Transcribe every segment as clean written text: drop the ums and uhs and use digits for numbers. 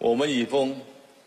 我们宇丰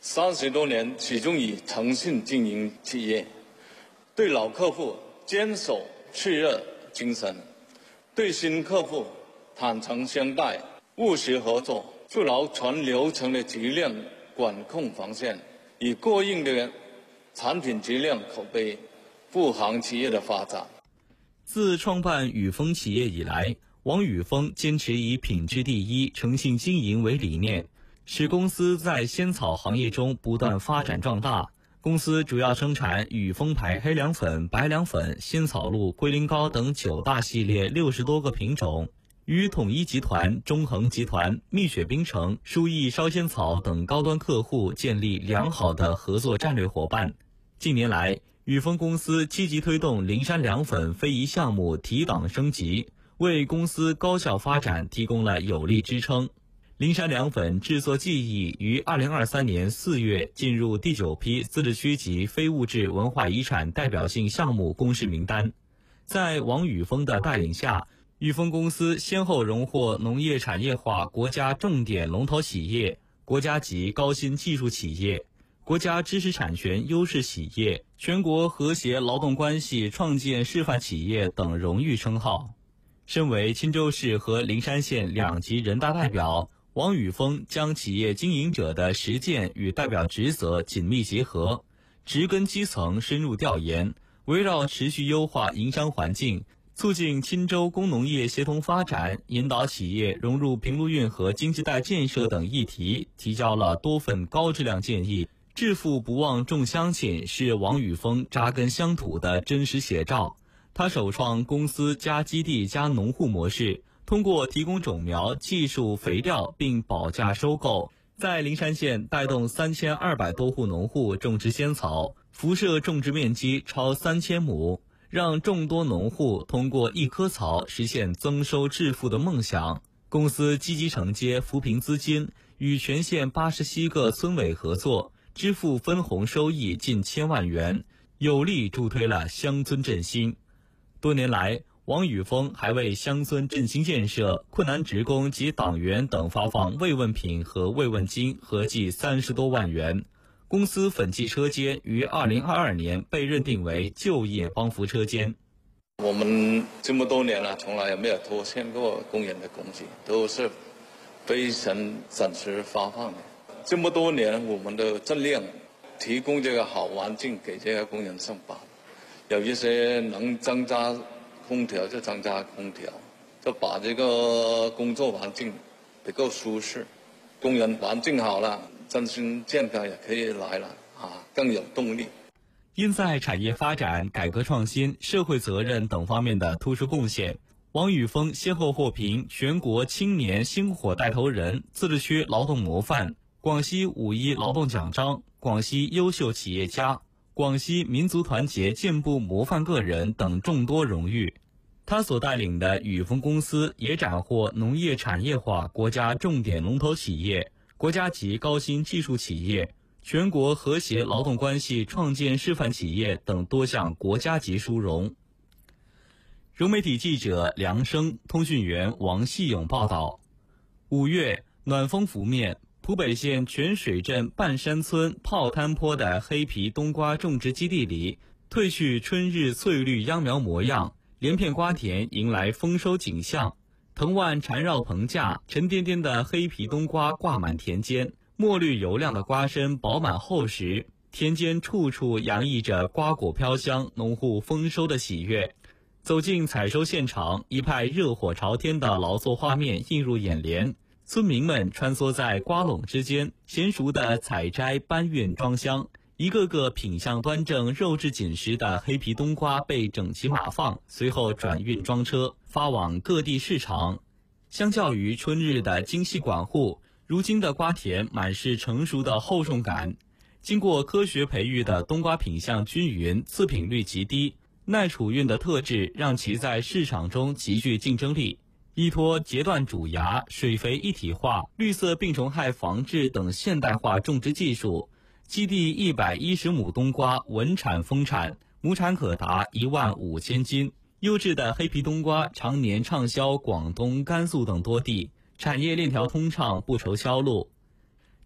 30多年始终以诚信经营企业，对老客户坚守炽热精神，对新客户坦诚相待、务实合作，筑牢全流程的质量管控防线，以过硬的产品质量口碑护航企业的发展。 自创办宇丰企业以来，王宇丰坚持以品质第一、诚信经营为理念，使公司在仙草行业中不断发展壮大。公司主要生产宇丰牌黑凉粉、白凉粉、仙草露、龟苓膏等9大系列60多个品种，与统一集团、中恒集团、蜜雪冰城、舒逸烧仙草等高端客户建立良好的合作战略伙伴。近年来，宇丰公司积极推动灵山凉粉非遗项目提档升级，为公司高效发展提供了有力支撑。灵山凉粉制作技艺于2023年4月进入第9批自治区级非物质文化遗产代表性项目公示名单。在王宇丰的带领下，宇丰公司先后荣获农业产业化国家重点龙头企业、国家级高新技术企业、国家知识产权优势企业、全国和谐劳动关系创建示范企业等荣誉称号。身为钦州市和灵山县2级人大代表，王宇丰将企业经营者的实践与代表职责紧密结合，植根基层深入调研，围绕持续优化营商环境、促进钦州工农业协同发展、引导企业融入平陆运河经济带建设等议题，提交了多份高质量建议。致富不忘重乡亲是王宇丰扎根乡土的真实写照。他首创公司加基地加农户模式，通过提供种苗、技术、肥料并保价收购，在灵山县带动3200多户农户种植仙草，辐射种植面积超3000亩，让众多农户通过一棵草实现增收致富的梦想。公司积极承接扶贫资金，与全县87个村委合作，支付分红收益近1000万元，有力助推了乡村振兴。多年来，王宇丰还为乡村振兴建设、困难职工及党员等发放慰问品和慰问金合计30多万元。公司粉记车间于2022年被认定为就业帮扶车间。 我们这么多年了，从来也没有拖欠过工人的工资，都是非常准时发放的。这么多年，我们的质量提供这个好环境给这个工人上班。有一些能增加空调就增加空调，就把这个工作环境比较舒适，工人环境好了，身心健康也可以来了更有动力。 因在产业发展、改革创新、社会责任等方面的突出贡献，王宇丰先后获评全国青年星火带头人、自治区劳动模范、广西5·1劳动奖章、广西优秀企业家、广西民族团结进步模范个人等众多荣誉。他所带领的宇丰公司也斩获农业产业化国家重点龙头企业、国家级高新技术企业、全国和谐劳动关系创建示范企业等多项国家级殊荣。融媒体记者梁生，通讯员王细勇报道。5月，暖风拂面，浦北县泉水镇半山村炮滩坡的黑皮冬瓜种植基地里，褪去春日翠绿秧苗模样，连片瓜田迎来丰收景象。藤蔓缠绕棚架，沉甸甸的黑皮冬瓜挂满田间，墨绿油亮的瓜身饱满厚实，田间处处洋溢着瓜果飘香，农户丰收的喜悦。走进采收现场，一派热火朝天的劳作画面映入眼帘。村民们穿梭在瓜垄之间，娴熟地采摘、搬运、装箱，一个个品相端正、肉质紧实的黑皮冬瓜被整齐码放，随后转运装车，发往各地市场。相较于春日的精细管护，如今的瓜田满是成熟的厚重感。经过科学培育的冬瓜品相均匀，次品率极低，耐储运的特质让其在市场中极具竞争力。依托截断主芽、水肥一体化、绿色病虫害防治等现代化种植技术，基地110亩冬瓜稳产丰产，亩产可达15000斤。优质的黑皮冬瓜常年畅销广东、甘肃等多地，产业链条通畅，不愁销路。